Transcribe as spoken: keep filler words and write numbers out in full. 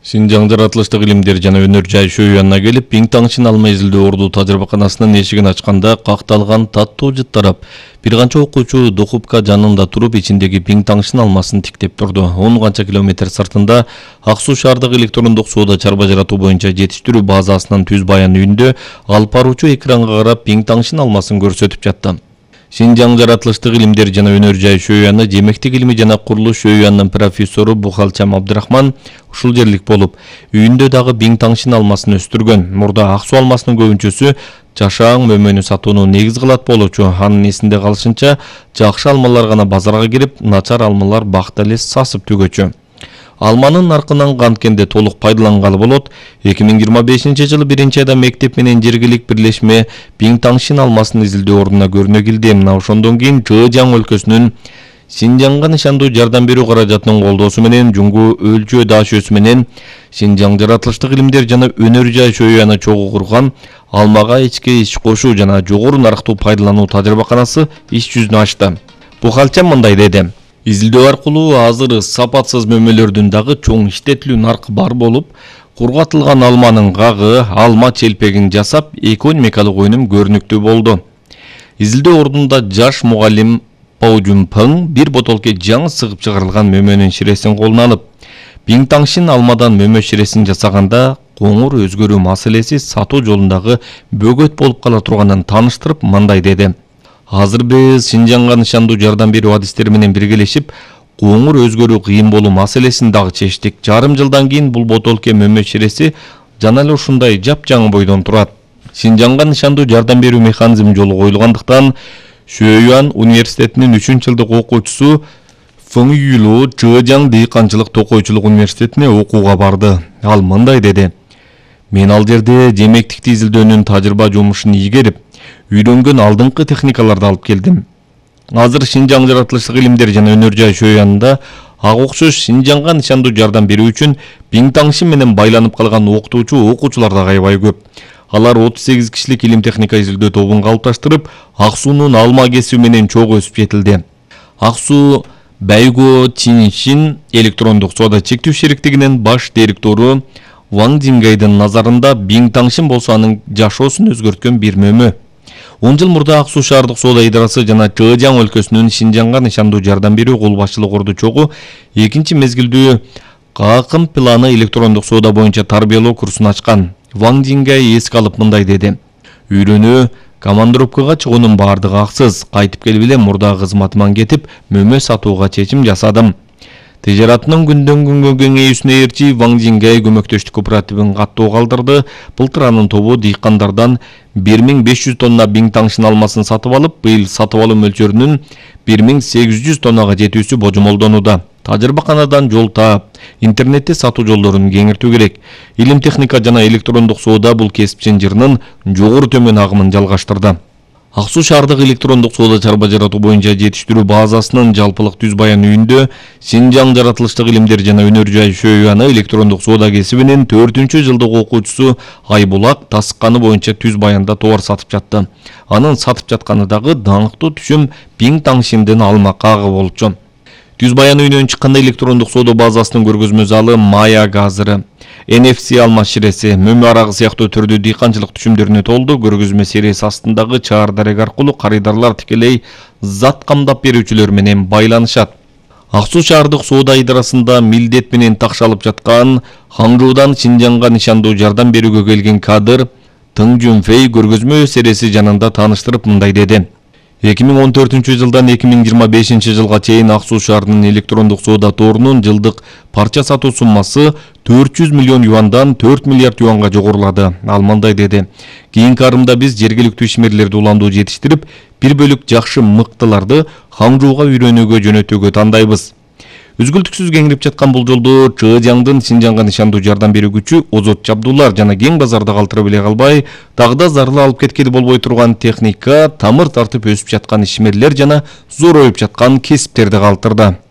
Шинжаң жаратылыштык илимдер жана өнөр жайшы уянына келип, Пиңтаңшын алма изилдөө орду тажрыйбаканасынын эшигин ачканда какталган таттуу жыт тарап, бир канча окуучу Духупка жанында туруп ичиндеги Пиңтаңшын алмасын тиктеп турду. он канча километр сыртында Ак Суу шаардык электрондук соода чарба жаратуу боюнча жетиштирүү базасынын түз баян үйүндө алып баруучу экранга карап Пиңтаңшын алмасын көрсөтүп жатты. Шинжаң жаратылыштык илимдер жана өнөр жайшы уяны жемектик илими жана курулуш уянынын профессору Бухалчам Абдрахман ушул жерлик болуп, үйүндө дагы Пиңтаңшын алмасын өстүргөн. Мурда Ак Суу алмасынын көбүнчөсү жашаң мөмөнү сатууну негиз кылат болчу. Анын эсинде калышынча, жакшы алмалар гана базарга кирип, начар алмалар бакта эле сасып түгөчү. Алманын наркынан канткенде толук пайдалангалы болот. эки миң жыйырма бешинчи жылы биринчи айда мектеп менен жергилик бирлешме Пиңтаңшын алмасын изилдөө ордуна көрүнө келди. Мына ошондон кийин Чжэжяң өлкөсүнүн Шинжаңга нышандуу жардам берүү каражатынын колдоосу менен Жуңгу өлчө дашөөсү менен Шинжаң жаратылыштык илимдер жана өнөр жайшы уяны чогуу курган алмага ички иш кошуу жана жогору нарыктуу пайдалануу тажрыйбаканасы иш жүзүнө ачты. Бухалчам мындай деди: изилдөө аркылуу азыр сапатсыз мөмөлөрдүн дагы чоң иштетилүү наркы бар болуп, кургатылган алманын гагы, алма челпегин жасап, экономикалык өнүм көрүнүктүү болду. Изилдөө ордунда жаш мугалим Паужунпың бир ботолке жаңы сыгып чыгарылган мөмөнүн ширесин колуна алып, Пиңтаңшын алмадан мөмө ширесин жасаганда коңур өзгөрүү маселеси сатуу жолундагы бөгөт болуп кала турганын тааныштырып, мындай деди: азыр биз Шинжаңга нышандуу жардам берүү адистери менен биргелешип, коңур өзгөрүү кыйын болуу маселесин дагы чечтик. Жарым жылдан кийин бул ботолке мөмө ширеси жана эле ушундай жапжаңы бойдон турат. Шинжаңга нышандуу жардам берүү механизми жолу коюлгандыктан Шүйөйан университетинин үчүнчү жылдык окуучусу Фың Юлу Чжэжяң дыйканчылык токойчулук университетине окууга барды. Ал мындай деди: мен ал жерде жемектикти изилдөөнүн тажрыйба жумушун ийгерип, үйрөнгөн алдыңкы техникаларды алып келдим. Азыр Шинжаң жаратылыштык илимдер жана өнөр жайшы уянында ага окшош Шинжаңга нышандуу жардам берүү үчүн Пиңтаңшын менен байланып калган окутуучу окуучулар да аябай көп. Алар отуз сегиз кишилик илим техника изилдөө тобун калыпташтырып, Ак Суунун алма кесүү менен чогуу өсүп жетилди. Ак Суу Бәйго Чиншин электрондук соода чектүү шериктигинин баш директору Ван Дингайдын назарында Пиңтаңшын болсо анын жашоосун өзгөрткөн бир мөмө. он жыл мурда Ак Суу шаардык соода идарасы жана Чжэжяң өлкөсүнүн Шинжаңга нышандуу жардам берүү кол башчылык орду чогуу экинчи мезгилдүү каакым планы электрондук соода боюнча тарбиялоо курсун ачкан. Ван Дингай эске алып мындай деди: үйрөнүү командировкага чыгуунун бардыгы аксыз. Кайтып келип эле мурдагы кызматыман кетип, мөмө сатууга чечим жасадым. Тижаратынын күндөн күнгө кеңейүүсүнө ээрчи Ван Дингай көмөктөштүк кооперативин каттоо калдырды. Былтыр анын тобу дыйкандардан бир миң беш жүз тонна Пиңтаңшын алмасын сатып алып, быйыл сатып алуу мөлчөрүнүн бир миң сегиз жүз тоннага жетүүсү божомолдонууда. Тажрыйбаканадан жол таап, интернетте сатуу жолдорун кеңиртүү керек. Илим техника жана электрондук соода бул кесип жырынын жогору төмөн агымын жалгаштырды. Ак Суу шаардык электрондук соода чарба жаратуу боюнча жетиштирүү базасынын жалпылык түз баян үйүндө Шинжаң жаратылыштык илимдер жана өнөр жайшы уяны электрондук соода кесибинин төртүнчү жылдык окуучусу Айбулак тасыкканы боюнча түз баянда товар сатып жатты. Анын сатып жатканы дагы даңктуу түшүм Пиңтаңшындын алма кагы болчу. Түз баян үйүнөн чыкканда электрондук соода базасынын көргөзмө залы, Мая газыры, эн эф си алма ширеси, мөмө арагы сыяктуу түрдүү дыйканчылык түшүмдөрүнө толду. Көргөзмө сериясы астындагы чаар дарек аркылуу карыдарлар тикелей зат камдап берүүчүлөр менен байланышат. Ак Суу шаардык соода идарасында милдет менен такшалып жаткан Ханчжуудан Шинжаңга нышандуу жардам берүүгө келген кадр Тың Жунфэй көргөзмө сериясы жанында тааныштырып мындай деди: эки миң он төртүнчү жылдан эки миң жыйырма бешинчи жылга чейин Ак Суу шаарынын электрондук соода торунун жылдык парча сатуу суммасы төрт жүз миллион юандан төрт миллиард юанга жогорулады. Ал мындай деди: кийинки арымда биз жергиликтүү ишмерлерди уландуу жетиштирип, бир бөлүк жакшы мыктыларды Ханчжууга үйрөнүүгө жөнөтүүгө тандайбыз. Үзгүлтүксүз кеңирип жаткан бул жолду Чжэжяңдын Шинжаңга нышандуу жардам берүү күчү Озот Жабдуллар жана кең базарда калтырып эле калбай, дагы да зарыл алып кеткели болбой турган техника, тамыр тартып өсүп жаткан ишмерлер жана зороюп жаткан кесиптерди калтырды.